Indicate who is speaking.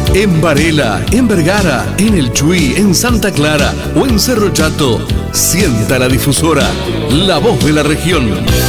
Speaker 1: En Varela, en Vergara, en El Chuy, en Santa Clara o en Cerro Chato, sienta la difusora, la voz de la región.